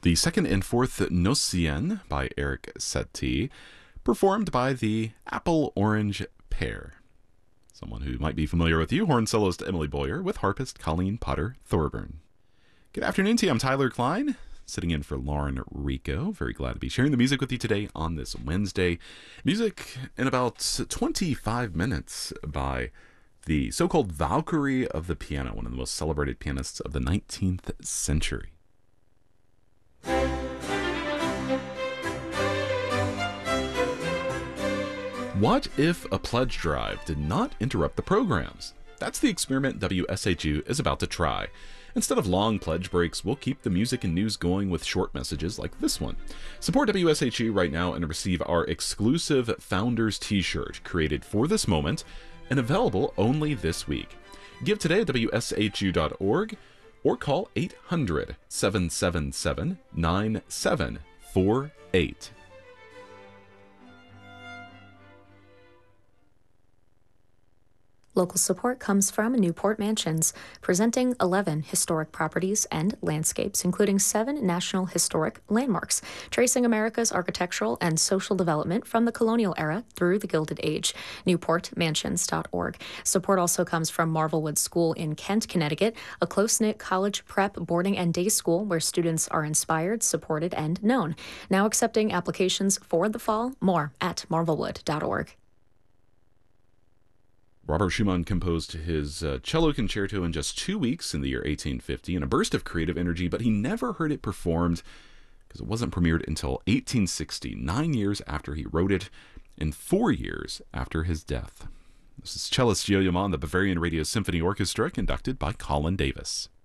The second and fourth Nocien by Eric Satie, performed by the Apple Orange Pair. Someone who might be familiar with you, horn soloist Emily Boyer with harpist Colleen Potter Thorburn. Good afternoon to you. I'm Tyler Klein, sitting in for Lauren Rico. Very glad to be sharing the music with you today on this Wednesday. Music in about 25 minutes by the so-called Valkyrie of the piano, one of the most celebrated pianists of the 19th century. What if a pledge drive did not interrupt the programs? That's the experiment WSHU is about to try. Instead of long pledge breaks, we'll keep the music and news going with short messages like this one. Support WSHU right now and receive our exclusive Founders t-shirt created for this moment and available only this week. Give today at WSHU.org or call 800-777-9748. Local support comes from Newport Mansions, presenting 11 historic properties and landscapes, including 7 National Historic Landmarks, tracing America's architectural and social development from the colonial era through the Gilded Age. NewportMansions.org. Support also comes from Marvelwood School in Kent, Connecticut, a close-knit college prep boarding and day school where students are inspired, supported, and known. Now accepting applications for the fall. More at marvelwood.org. Robert Schumann composed his cello concerto in just 2 weeks in the year 1850 in a burst of creative energy, but he never heard it performed because it wasn't premiered until 1860, 9 years after he wrote it and 4 years after his death. This is cellist Yo-Yo Ma and the Bavarian Radio Symphony Orchestra, conducted by Colin Davis.